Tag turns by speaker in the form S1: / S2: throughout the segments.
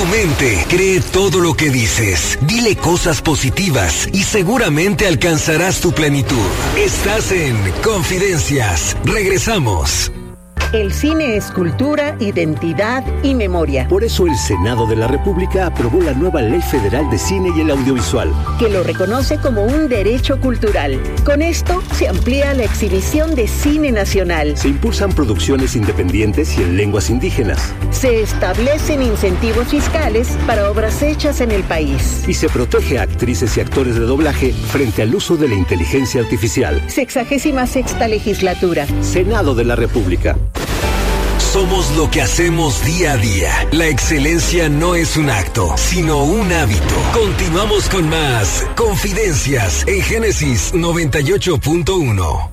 S1: Tu mente cree todo lo que dices. Dile cosas positivas y seguramente alcanzarás tu plenitud. Estás en Confidencias. Regresamos.
S2: El cine es cultura, identidad y memoria.
S3: Por eso el Senado de la República aprobó la nueva Ley Federal de Cine y el Audiovisual,
S2: que lo reconoce como un derecho cultural. Con esto se amplía la exhibición de cine nacional.
S3: Se impulsan producciones independientes y en lenguas indígenas.
S2: Se establecen incentivos fiscales para obras hechas en el país.
S3: Y se protege a actrices y actores de doblaje frente al uso de la inteligencia artificial.
S2: 66ª legislatura.
S3: Senado de la República.
S1: Somos lo que hacemos día a día. La excelencia no es un acto, sino un hábito. Continuamos con más Confidencias en Génesis 98.1.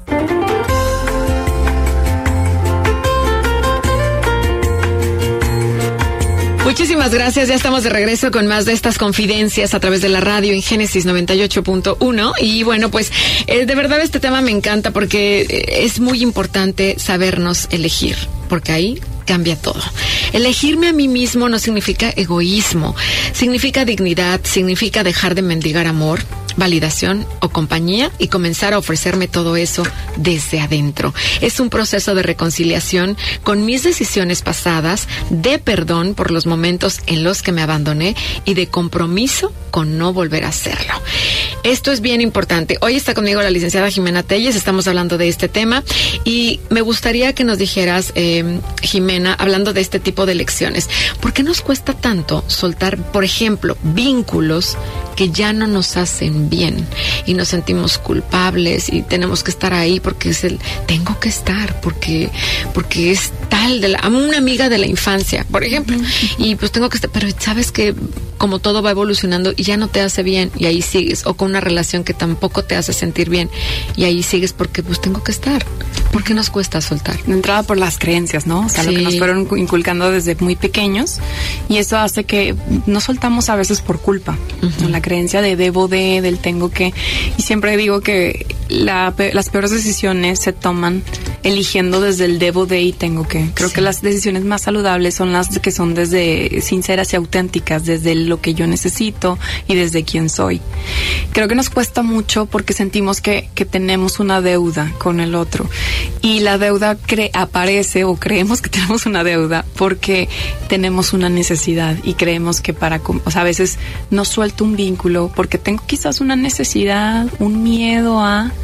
S4: Muchísimas gracias, ya estamos de regreso con más de estas confidencias a través de la radio en Génesis 98.1 y bueno, pues de verdad este tema me encanta porque es muy importante sabernos elegir, porque ahí cambia todo. Elegirme a mí mismo no significa egoísmo, significa dignidad, significa dejar de mendigar amor, validación o compañía y comenzar a ofrecerme todo eso desde adentro. Es un proceso de reconciliación con mis decisiones pasadas, de perdón por los momentos en los que me abandoné y de compromiso con no volver a hacerlo. Esto es bien importante. Hoy está conmigo la licenciada Jimena Telles, estamos hablando de este tema y me gustaría que nos dijeras, Jimena, hablando de este tipo de lecciones, ¿por qué nos cuesta tanto soltar, por ejemplo, vínculos que ya no nos hacen bien y nos sentimos culpables y tenemos que estar ahí porque es tengo que estar porque es tal una amiga de la infancia, por ejemplo, y pues tengo que estar, pero sabes que como todo va evolucionando y ya no te hace bien y ahí sigues, o con una relación que tampoco te hace sentir bien y ahí sigues porque pues tengo que estar. ¿Por qué nos cuesta soltar?
S5: De entrada por las creencias, ¿no? O sea, lo que nos fueron inculcando desde muy pequeños y eso hace que no soltamos a veces por culpa. ¿No? La creencia de debo del tengo que, y siempre digo que las peores decisiones se toman eligiendo desde el debo de y tengo que. Creo que las decisiones más saludables son las que son desde sinceras y auténticas, desde lo que yo necesito y desde quién soy. Creo que nos cuesta mucho porque sentimos que tenemos una deuda con el otro y la deuda aparece o creemos que tenemos una deuda porque tenemos una necesidad y creemos que a veces no suelto un vínculo porque tengo quizás una necesidad, un miedo a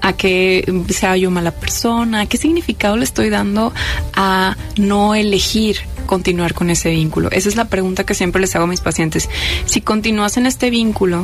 S5: que sea yo mala persona. ¿Qué significado le estoy dando a no elegir continuar con ese vínculo? Esa es la pregunta que siempre les hago a mis pacientes. Si continúas en este vínculo,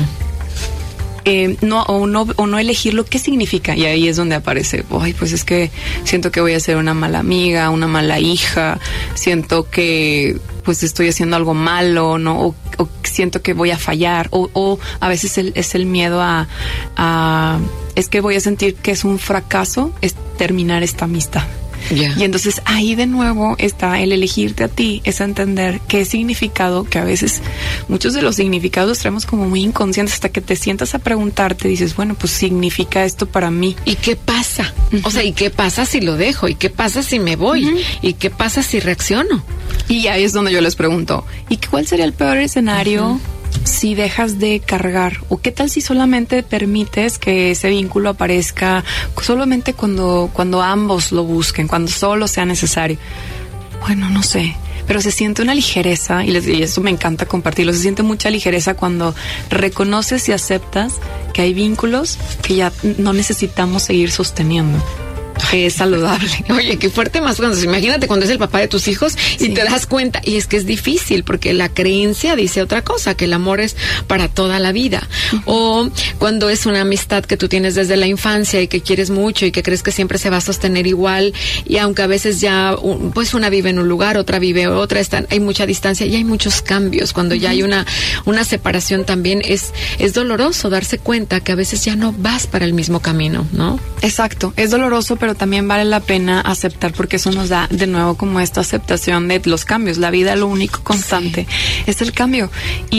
S5: no elegirlo, ¿qué significa? Y ahí es donde aparece, pues es que siento que voy a ser una mala amiga, una mala hija, siento que pues estoy haciendo algo malo, ¿no? O siento que voy a fallar, o a veces es el miedo es que voy a sentir que es un fracaso, es terminar esta amistad. Yeah. Y entonces ahí de nuevo está el elegirte a ti, es entender qué significado, que a veces muchos de los significados los traemos como muy inconscientes hasta que te sientas a preguntarte, dices, bueno, pues significa esto para mí.
S4: ¿Y qué pasa? O sea, ¿y qué pasa si lo dejo? ¿Y qué pasa si me voy? ¿Y qué pasa si reacciono?
S5: Y ahí es donde yo les pregunto, ¿y cuál sería el peor escenario si dejas de cargar? ¿O qué tal si solamente permites que ese vínculo aparezca solamente cuando ambos lo busquen, cuando solo sea necesario? Bueno, no sé, pero se siente una ligereza y eso me encanta compartirlo. Se siente mucha ligereza cuando reconoces y aceptas que hay vínculos que ya no necesitamos seguir sosteniendo. Es saludable.
S4: Oye, qué fuerte más cuando, imagínate cuando es el papá de tus hijos y te das cuenta, y es que es difícil porque la creencia dice otra cosa, que el amor es para toda la vida. O cuando es una amistad que tú tienes desde la infancia y que quieres mucho y que crees que siempre se va a sostener igual, y aunque a veces ya pues una vive en un lugar, otra vive en otra, hay mucha distancia y hay muchos cambios. Cuando ya hay una separación también es doloroso darse cuenta que a veces ya no vas para el mismo camino, ¿no?
S5: Exacto, es doloroso, pero pero también vale la pena aceptar, porque eso nos da de nuevo como esta aceptación de los cambios. La vida, lo único constante es el cambio.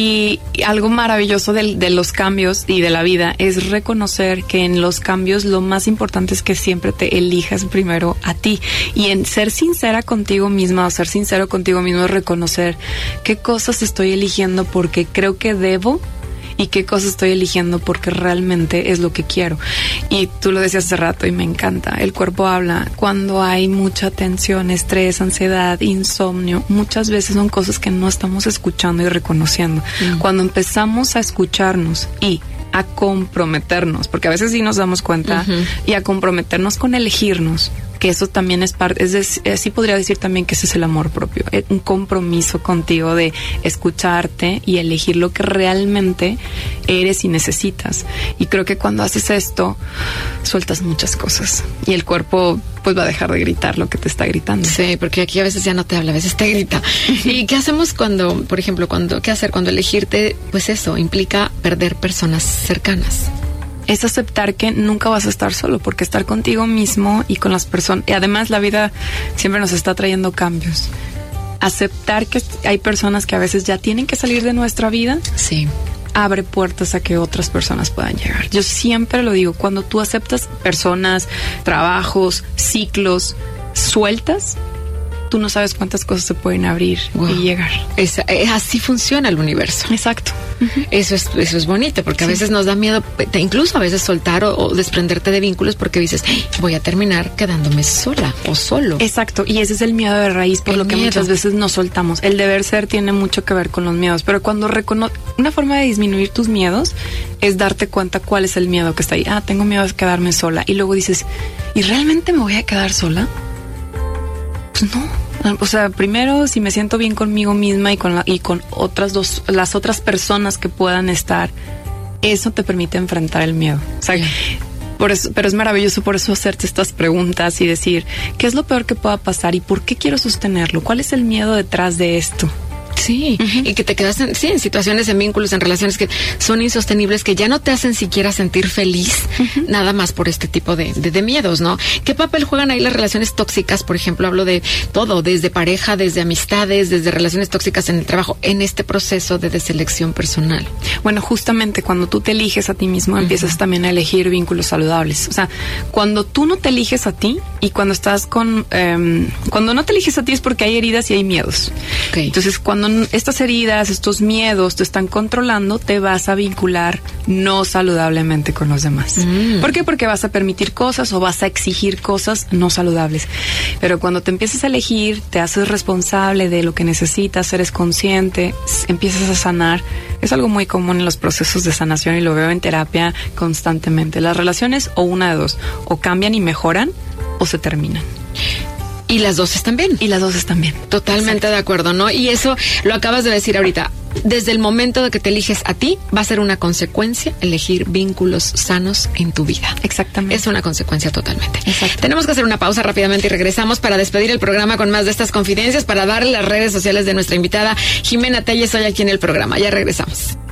S5: Y algo maravilloso de los cambios y de la vida es reconocer que en los cambios lo más importante es que siempre te elijas primero a ti. Y en ser sincera contigo misma o ser sincero contigo mismo es reconocer qué cosas estoy eligiendo porque creo que debo y qué cosas estoy eligiendo porque realmente es lo que quiero. Y tú lo decías hace rato y me encanta. El cuerpo habla. Cuando hay mucha tensión, estrés, ansiedad, insomnio, muchas veces son cosas que no estamos escuchando y reconociendo. Cuando empezamos a escucharnos y a comprometernos, porque a veces sí nos damos cuenta, y a comprometernos con elegirnos, que eso también es parte, sí podría decir también que ese es el amor propio, un compromiso contigo de escucharte y elegir lo que realmente eres y necesitas. Y creo que cuando haces esto, sueltas muchas cosas y el cuerpo pues va a dejar de gritar lo que te está gritando.
S4: Sí, porque aquí a veces ya no te habla, a veces te grita. ¿Y qué hacemos cuando, por ejemplo, qué hacer cuando elegirte? Pues eso implica perder personas cercanas.
S5: Es aceptar que nunca vas a estar solo, porque estar contigo mismo y con las personas, y además la vida siempre nos está trayendo cambios. Aceptar que hay personas que a veces ya tienen que salir de nuestra vida.
S4: Sí.
S5: Abre puertas a que otras personas puedan llegar. Yo siempre lo digo, cuando tú aceptas personas, trabajos, ciclos, sueltas, tú no sabes cuántas cosas se pueden abrir y llegar.
S4: Así funciona el universo.
S5: Exacto.
S4: Eso es bonito, porque a veces nos da miedo, incluso a veces soltar o desprenderte de vínculos porque dices, voy a terminar quedándome sola o solo.
S5: Exacto, y ese es el miedo de raíz, por lo que muchas veces nos soltamos. El deber ser tiene mucho que ver con los miedos, pero cuando una forma de disminuir tus miedos es darte cuenta cuál es el miedo que está ahí. Tengo miedo de quedarme sola, y luego dices, ¿y realmente me voy a quedar sola? Pues no. O sea, primero, si me siento bien conmigo misma y con las otras personas que puedan estar, eso te permite enfrentar el miedo. O sea, por eso, pero es maravilloso por eso hacerte estas preguntas y decir, ¿qué es lo peor que pueda pasar y por qué quiero sostenerlo? ¿Cuál es el miedo detrás de esto?
S4: Sí, y que te quedas en situaciones, en vínculos, en relaciones que son insostenibles, que ya no te hacen siquiera sentir feliz, nada más por este tipo de miedos, ¿no? ¿Qué papel juegan ahí las relaciones tóxicas? Por ejemplo, hablo de todo, desde pareja, desde amistades, desde relaciones tóxicas en el trabajo, en este proceso de deselección personal.
S5: Bueno, justamente cuando tú te eliges a ti mismo, empiezas también a elegir vínculos saludables. O sea, cuando tú no te eliges a ti y cuando estás cuando no te eliges a ti es porque hay heridas y hay miedos.
S4: Okay.
S5: Entonces, cuando estas heridas, estos miedos te están controlando, te vas a vincular no saludablemente con los demás. ¿Por qué? Porque vas a permitir cosas o vas a exigir cosas no saludables. Pero cuando te empiezas a elegir, te haces responsable de lo que necesitas, eres consciente, empiezas a sanar. Es algo muy común en los procesos de sanación y lo veo en terapia constantemente. Las relaciones, o una de dos, o cambian y mejoran o se terminan.
S4: Y las dos están bien.
S5: Y las dos están bien.
S4: Totalmente. Exacto. De acuerdo, ¿no? Y eso lo acabas de decir ahorita. Desde el momento de que te eliges a ti, va a ser una consecuencia elegir vínculos sanos en tu vida.
S5: Exactamente.
S4: Es una consecuencia totalmente.
S5: Exacto.
S4: Tenemos que hacer una pausa rápidamente y regresamos para despedir el programa con más de estas confidencias, para darle las redes sociales de nuestra invitada Jimena Telles hoy aquí en el programa. Ya regresamos.